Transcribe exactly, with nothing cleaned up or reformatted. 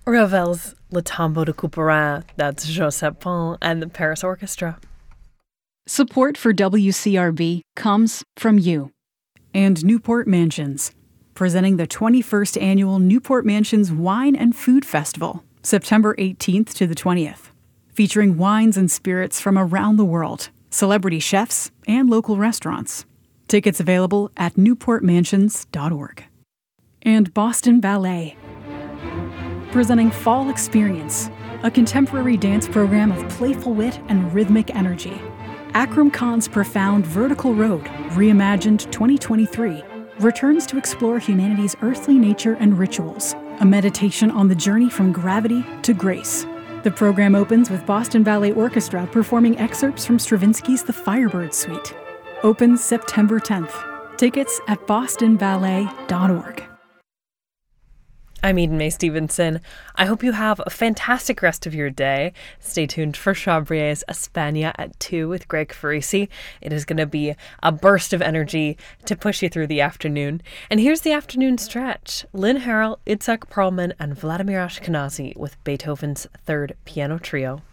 Ravel's Le Tombeau de Couperin, that's Joseph Pons and the Paris Orchestra. Support for W C R B comes from you. And Newport Mansions, presenting the twenty-first Annual Newport Mansions Wine and Food Festival, September eighteenth to the twentieth, featuring wines and spirits from around the world, celebrity chefs, and local restaurants. Tickets available at newport mansions dot org. And Boston Ballet, presenting Fall Experience, a contemporary dance program of playful wit and rhythmic energy. Akram Khan's profound Vertical Road, reimagined twenty twenty-three, returns to explore humanity's earthly nature and rituals, a meditation on the journey from gravity to grace. The program opens with Boston Ballet Orchestra performing excerpts from Stravinsky's The Firebird Suite. Opens September tenth. Tickets at boston ballet dot org. I'm Eden May Stevenson. I hope you have a fantastic rest of your day. Stay tuned for Chabrier's España at two with Greg Farisi. It is going to be a burst of energy to push you through the afternoon. And here's the afternoon stretch. Lynn Harrell, Itzhak Perlman, and Vladimir Ashkenazy with Beethoven's Third Piano Trio.